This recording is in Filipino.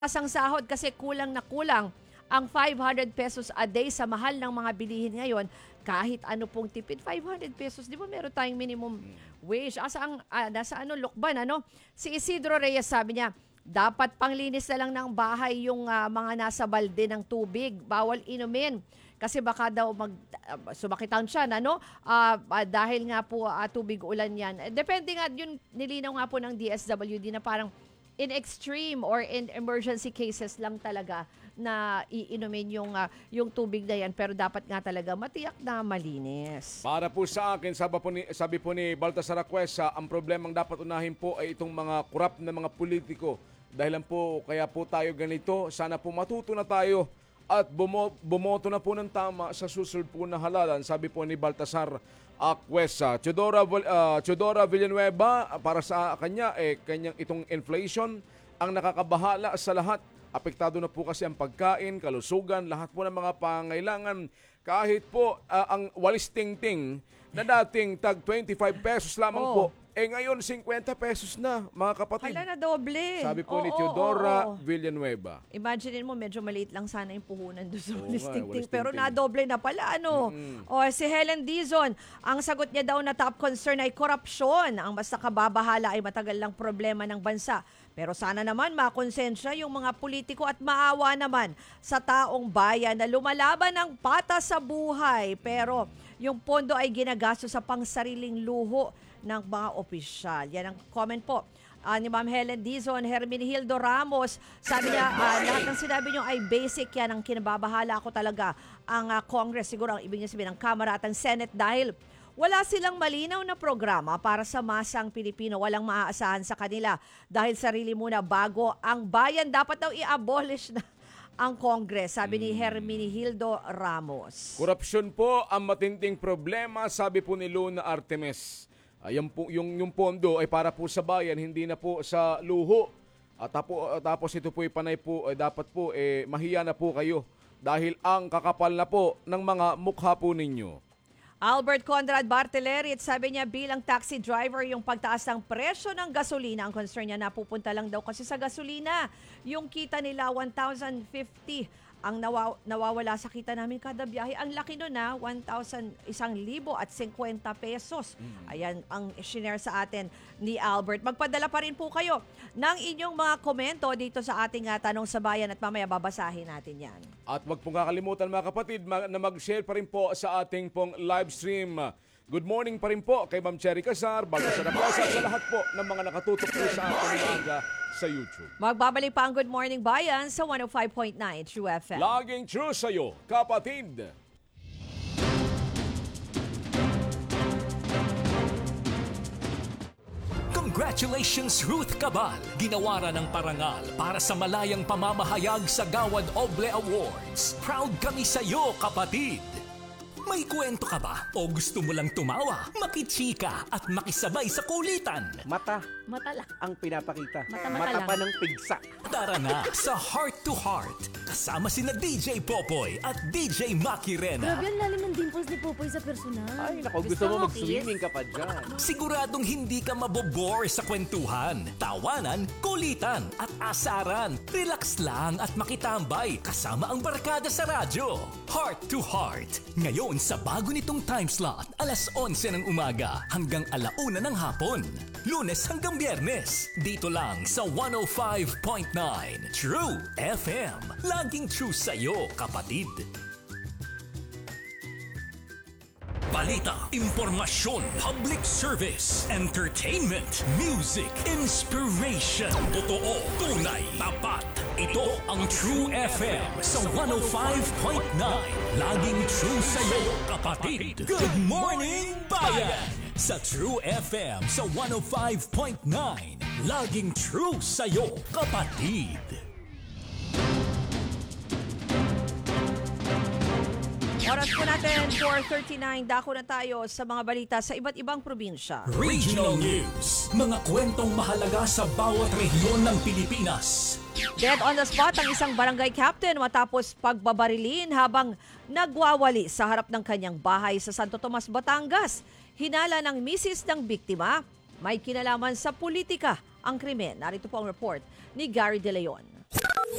Ang sahod kasi kulang na kulang ang 500 pesos a day sa mahal ng mga bilihin ngayon. Kahit ano pong tipid, 500 pesos. Di ba meron tayong minimum wage? Nasa Lokban, Si Isidro Reyes sabi niya, dapat panglinis na lang ng bahay yung mga nasa balde ng tubig. Bawal inumin. Kasi baka daw sumakitan siya, dahil nga po tubig ulan yan. Depende nga, yun nilinaw nga po ng DSWD na parang in extreme or in emergency cases lang talaga na iinumin yung tubig na yan, pero dapat nga talaga matiyak na malinis. Para po sa akin, sabi po ni Baltasar Acuesa, ang problemang dapat unahin po ay itong mga korap na mga politiko. Dahilan po, kaya po tayo ganito, sana po matuto na tayo at bumoto na po ng tama sa susunod po na halalan, sabi po ni Baltasar Acuesa. Chodora Villanueva, para sa kanya, kanyang itong inflation ang nakakabahala sa lahat. Apektado na po kasi ang pagkain, kalusugan, lahat po ng mga pangailangan. Kahit po ang walis tingting na dating tag 25 pesos lamang po, ngayon 50 pesos na, mga kapatid. Hala na doble. Sabi po ni Chodora Villanueva. Imagine mo, medyo maliit lang sana yung puhunan doon sa walis walis tingting. Pero tingting. nadoble na pala, si Helen Dizon, ang sagot niya daw na top concern ay korupsyon. Ang mas nakababahala ay matagal lang problema ng bansa. Pero sana naman makonsensya yung mga politiko at maawa naman sa taong bayan na lumalaban ng patas sa buhay. Pero yung pondo ay ginagastos sa pangsariling luho ng mga opisyal. Yan ang comment po ni Ma'am Helen Dizon. Herminihildo Ramos, sabi niya, lahat ng sinabi niyo ay basic yan. Ang kinababahala ko talaga ang Congress, siguro ang ibig niya sabihin ng Kamara at ang Senate, dahil wala silang malinaw na programa para sa masang Pilipino. Walang maaasahan sa kanila dahil sarili muna bago ang bayan. Dapat daw i-abolish na ang Congress, sabi ni Herminihildo Ramos. Korupsyon po ang matinding problema, sabi po ni Luna Artemis. Yung pondo ay para po sa bayan, hindi na po sa luho. Tapos ito po ay panay po, dapat po mahiya na po kayo dahil ang kakapal na po ng mga mukha po ninyo. Albert Conrad Bartelerit, sabi niya bilang taxi driver, yung pagtaas ng presyo ng gasolina, ang concern niya napupunta lang daw kasi sa gasolina. Yung kita nila 1,050 ang nawawala sa kita namin kada biyahe. Ang laki nun 1,050 pesos. Ayan ang share sa atin ni Albert. Magpadala pa rin po kayo ng inyong mga komento dito sa ating tanong sa bayan at mamaya babasahin natin yan. At wag pong kakalimutan mga kapatid na mag-share pa rin po sa ating pong live stream. Good morning pa rin po kay Ma'am Cherry Casar, Baltasar Acuesa, sa lahat po ng mga nakatutok po sa ating umaga sa YouTube. Magbabalik pa ang Good Morning Bayan sa 105.9 True FM. Laging true sa'yo, kapatid. Congratulations, Ruth Cabal! Ginawaran ng parangal para sa malayang pamamahayag sa Gawad Oble Awards. Proud kami sa iyo, kapatid! May kwento ka ba? O gusto mo lang tumawa, makichika at makisabay sa kulitan? Mata lang ang pinapakita. Mata pa ng pigsa. Tara na sa Heart to Heart. Kasama sina DJ Popoy at DJ Maki Rena. Grabe, ang lalim ng dimples ni Popoy sa personal. Ay, gusto mo mag-swimming ka pa dyan. Siguradong hindi ka mabobore sa kwentuhan, tawanan, kulitan at asaran. Relax lang at makitambay kasama ang barkada sa radyo. Heart to Heart. Ngayon sa bago nitong time slot, alas 11 ng umaga hanggang 1:00 ng hapon. Lunes hanggang Biyernes. Dito lang sa 105.9 True FM. Laging true sa'yo, kapatid. Balita, impormasyon, public service, entertainment, music, inspiration. Totoo, tunay, tapat. Ito ang True FM sa 105.9. Laging true sa'yo, kapatid. Good morning, bayan! Sa True FM sa 105.9. Laging true sa'yo, kapatid. Oras po natin, 4:39. Dako na tayo sa mga balita sa iba't ibang probinsya. Regional News. Mga kwentong mahalaga sa bawat rehiyon ng Pilipinas. Dead on the spot ang isang barangay captain matapos pagbabarilin habang nagwawali sa harap ng kanyang bahay sa Santo Tomas, Batangas. Hinala ng misis ng biktima, may kinalaman sa politika ang krimen. Narito po ang report ni Gary De Leon.